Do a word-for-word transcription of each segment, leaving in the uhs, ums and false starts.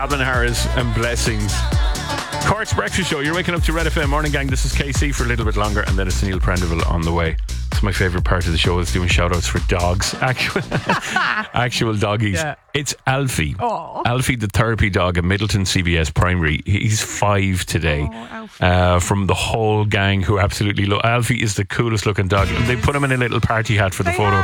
Calvin Harris and Blessings. Cork's Breakfast Show. You're waking up to Red F M. Morning, gang. This is K C for a little bit longer, and then it's Neil Prendeville on the way. It's my favourite part of the show is doing shout-outs for dogs. Actual, actual doggies. Yeah. It's Alfie. Aww. Alfie, the therapy dog at Middleton C B S Primary. He's five today. Oh, uh, from the whole gang who absolutely love... Alfie is the coolest looking dog. And they put him in a little party hat for the they photo.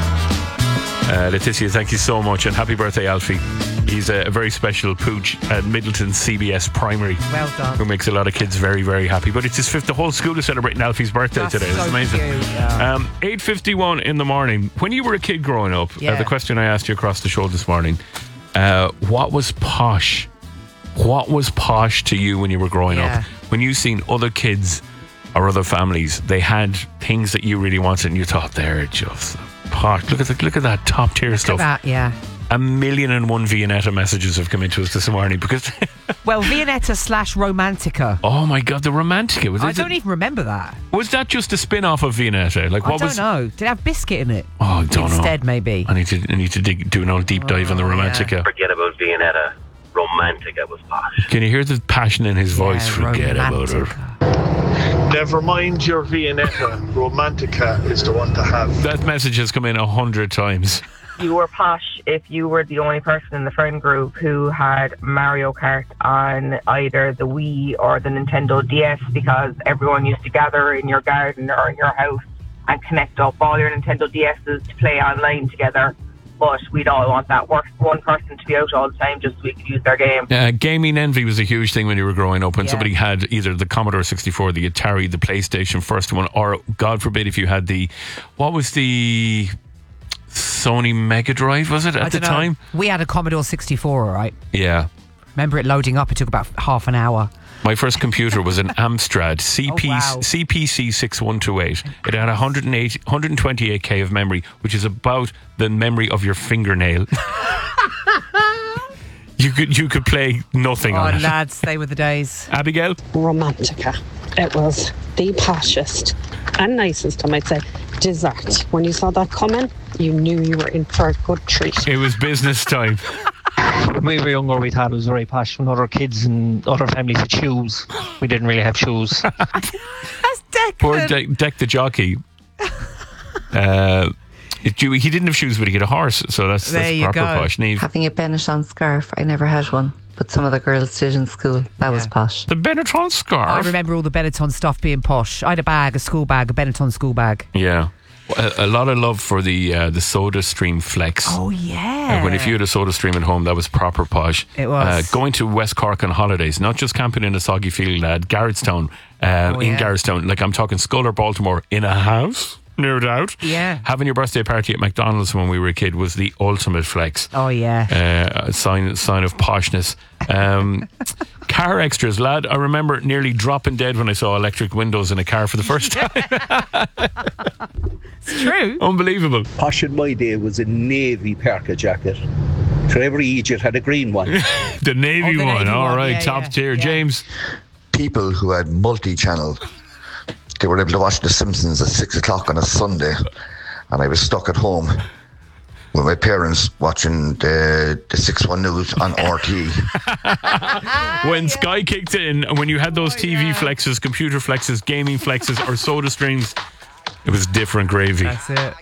Uh, Leticia, thank you so much, and happy birthday, Alfie. He's a, a very special pooch at Middleton C B S Primary. Well done. Who makes a lot of kids very, very happy. But it's his fifth. The whole school is celebrating Alfie's birthday That's today. So It's amazing. Cute, yeah. um, eight fifty-one in the morning. When you were a kid growing up, yeah. uh, the question I asked you across the show this morning, uh, what was posh? What was posh to you when you were growing yeah. up? When you seen other kids or other families, they had things that you really wanted and you thought they're just posh. Look at the, look at that top tier look stuff. At that, yeah. A million and one Viennetta messages have come into us this morning because... well, Viennetta slash Romantica. Oh my God, the Romantica. Was I it, don't even remember that. Was that just a spin-off of Viennetta? Like, what I don't was, know. Did it have biscuit in it? Oh, I don't Instead, know. Instead, maybe. I need to I need to dig, do an old deep dive oh, on the Romantica. Yeah. Forget about Viennetta. Romantica was posh. Can you hear the passion in his voice? Yeah, Forget Romantica. about her. Never mind your Viennetta. Romantica is the one to have. That message has come in a hundred times. You were posh if you were the only person in the friend group who had Mario Kart on either the Wii or the Nintendo D S, because everyone used to gather in your garden or in your house and connect up all your Nintendo D S's to play online together. But we'd all want that one person to be out all the time just so we could use their game. Uh, gaming envy was a huge thing when you were growing up. When yeah. somebody had either the Commodore sixty-four, the Atari, the PlayStation first one, or God forbid if you had the... What was the... Sony Mega Drive, was it, at the know. time? We had a Commodore sixty-four, all right? Yeah. Remember it loading up? It took about half an hour. My first computer was an Amstrad C P, oh, wow. C P C six one two eight. It had one hundred eight, one hundred twenty-eight K of memory, which is about the memory of your fingernail. You could you could play nothing oh, on it. Oh, lads, they were the days. Abigail? Romantica. It was the poshest and nicest, I might say, dessert. When you saw that coming, you knew you were in for a good treat. It was business time. When we were younger, we thought it was very posh when other kids and other families had shoes. We didn't really have shoes. That's Declan. Poor De- Deck the jockey. Uh, it, he didn't have shoes, but he had a horse, so that's, there that's you proper go. posh. Neve. Having a Benetton scarf, I never had one, but some of the girls did in school. That yeah. was posh. The Benetton scarf? I remember all the Benetton stuff being posh. I had a bag, a school bag, a Benetton school bag. Yeah. A, a lot of love for the uh, the Soda Stream Flex. Oh, yeah. Uh, when if you had a Soda Stream at home, that was proper posh. It was. Uh, going to West Cork on holidays, not just camping in a soggy field at Garrettstown, uh, oh, in yeah. Garrettstown, like I'm talking Schuller, Baltimore, in a house, no doubt. Yeah. Having your birthday party at McDonald's when we were a kid was the ultimate flex. Oh, yeah. Uh, a sign, sign of poshness. Um, car extras, lad. I remember nearly dropping dead when I saw electric windows in a car for the first time. It's true. Unbelievable. Posh in my day was a navy parka jacket. So every Egypt had a green one. the navy oh, the one, navy all one. right, yeah, top yeah. tier. Yeah. James. People who had multi-channel, they were able to watch The Simpsons at six o'clock on a Sunday, and I was stuck at home with my parents watching the the six one News on R T. When yeah. Sky kicked in, and when you had those oh, T V yeah. flexes, computer flexes, gaming flexes, or Soda Streams, it was different gravy. That's it.